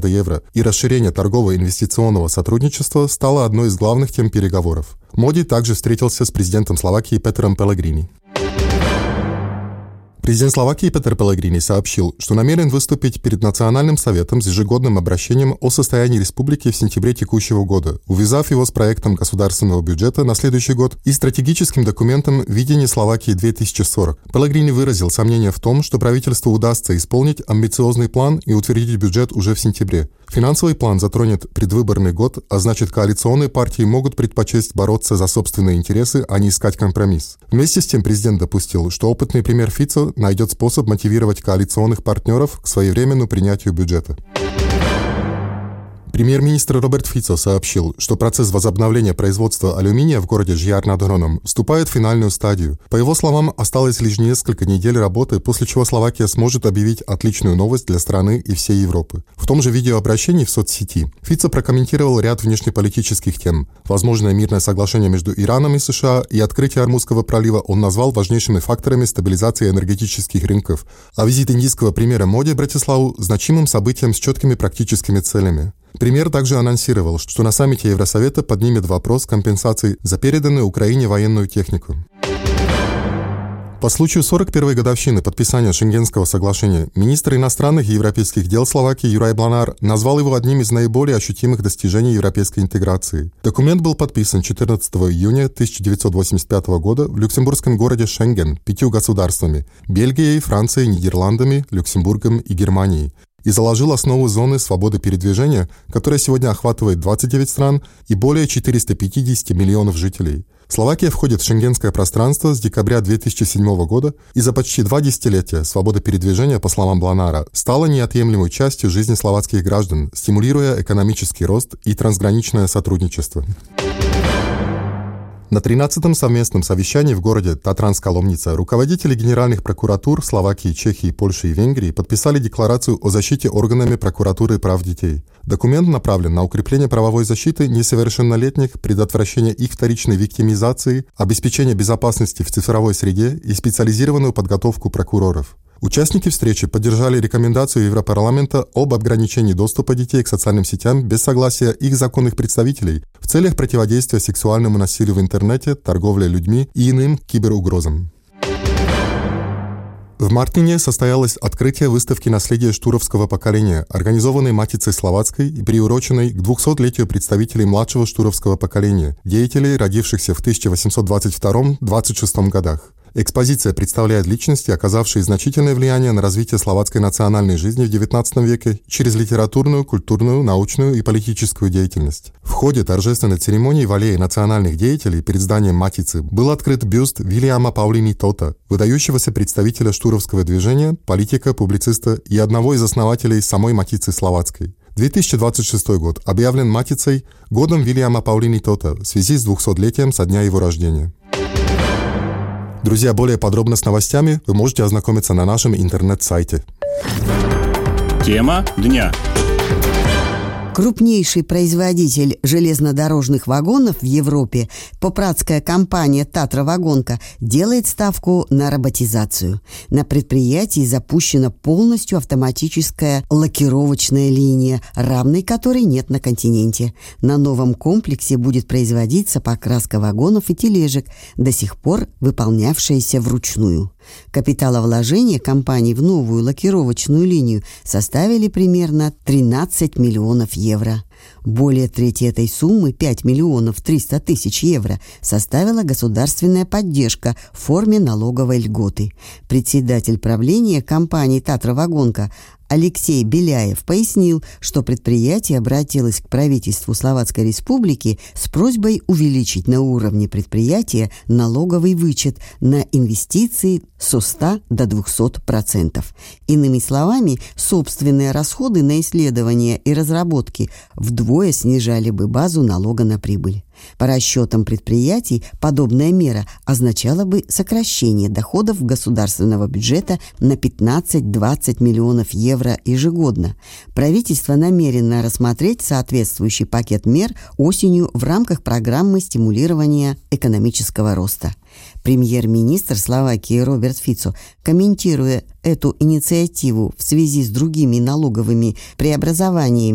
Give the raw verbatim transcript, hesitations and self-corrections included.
миллиарда евро и расширение торгово-инвестиционного сотрудничества стало одной из главных тем переговоров. Моди также встретился с президентом Словакии Петером Пелегрини. Президент Словакии Петер Пелегрини сообщил, что намерен выступить перед Национальным советом с ежегодным обращением о состоянии республики в сентябре текущего года, увязав его с проектом государственного бюджета на следующий год и стратегическим документом «Видение Словакии две тысячи сорок». Пелегрини выразил сомнение в том, что правительству удастся исполнить амбициозный план и утвердить бюджет уже в сентябре. Финансовый план затронет предвыборный год, а значит, коалиционные партии могут предпочесть бороться за собственные интересы, а не искать компромисс. Вместе с тем президент допустил, что опытный премьер Фицо найдет способ мотивировать коалиционных партнеров к своевременному принятию бюджета. Премьер-министр Роберт Фицо сообщил, что процесс возобновления производства алюминия в городе Жияр над Hronom вступает в финальную стадию. По его словам, осталось лишь несколько недель работы, после чего Словакия сможет объявить отличную новость для страны и всей Европы. В том же видеообращении в соцсети Фицо прокомментировал ряд внешнеполитических тем. Возможное мирное соглашение между Ираном и США и открытие Ормузского пролива он назвал важнейшими факторами стабилизации энергетических рынков, а визит индийского премьера Моди в Братиславу – значимым событием с четкими практическими целями. Премьер также анонсировал, что на саммите Евросовета поднимет вопрос компенсации за переданную Украине военную технику. По случаю сорок первой годовщины подписания Шенгенского соглашения министр иностранных и европейских дел Словакии Юрай Бланар назвал его одним из наиболее ощутимых достижений европейской интеграции. Документ был подписан четырнадцатого июня тысяча девятьсот восемьдесят пятого года в люксембургском городе Шенген пятью государствами – Бельгией, Францией, Нидерландами, Люксембургом и Германией, и заложил основу зоны свободы передвижения, которая сегодня охватывает двадцать девять стран и более четыреста пятьдесят миллионов жителей. Словакия входит в шенгенское пространство с декабря две тысячи седьмого года, и за почти два десятилетия свобода передвижения, по словам Бланара, стала неотъемлемой частью жизни словацких граждан, стимулируя экономический рост и трансграничное сотрудничество. На тринадцатом совместном совещании в городе Татрансká-Lomnica руководители генеральных прокуратур Словакии, Чехии, Польши и Венгрии подписали декларацию о защите органами прокуратуры прав детей. Документ направлен на укрепление правовой защиты несовершеннолетних, предотвращение их вторичной виктимизации, обеспечение безопасности в цифровой среде и специализированную подготовку прокуроров. Участники встречи поддержали рекомендацию Европарламента об ограничении доступа детей к социальным сетям без согласия их законных представителей в целях противодействия сексуальному насилию в интернете, торговле людьми и иным киберугрозам. В Мартине состоялось открытие выставки наследия штуровского поколения, организованной Матицей Словацкой и приуроченной к двухсотлетию представителей младшего штуровского поколения, деятелей, родившихся в тысяча восемьсот двадцать втором — двадцать шестом годах. Экспозиция представляет личности, оказавшие значительное влияние на развитие словацкой национальной жизни в девятнадцатом веке через литературную, культурную, научную и политическую деятельность. В ходе торжественной церемонии в аллее национальных деятелей перед зданием Матицы был открыт бюст Вильяма Паулини Тота, выдающегося представителя штуровского движения, политика, публициста и одного из основателей самой Матицы Словацкой. две тысячи двадцать шестой год объявлен Матицей годом Вильяма Паулини Тота в связи с двухсотлетием со дня его рождения. Друзья, более подробно с новостями вы можете ознакомиться на нашем интернет-сайте. Тема дня. Крупнейший производитель железнодорожных вагонов в Европе, попратская компания «Татра-Вагонка», делает ставку на роботизацию. На предприятии запущена полностью автоматическая лакировочная линия, равной которой нет на континенте. На новом комплексе будет производиться покраска вагонов и тележек, до сих пор выполнявшаяся вручную. Капиталовложения компании в новую лакировочную линию составили примерно тринадцать миллионов евро. Более трети этой суммы, пять миллионов триста тысяч евро, составила государственная поддержка в форме налоговой льготы. Председатель правления компании «Татра-Вагонка» Алексей Беляев пояснил, что предприятие обратилось к правительству Словацкой Республики с просьбой увеличить на уровне предприятия налоговый вычет на инвестиции со ста до двухсот процентов. Иными словами, собственные расходы на исследования и разработки вдвое снижали бы базу налога на прибыль. По расчетам предприятий, подобная мера означала бы сокращение доходов государственного бюджета на пятнадцать-двадцать миллионов евро ежегодно. Правительство намерено рассмотреть соответствующий пакет мер осенью в рамках программы стимулирования экономического роста. Премьер-министр Словакии Роберт Фицо, комментируя эту инициативу в связи с другими налоговыми преобразованиями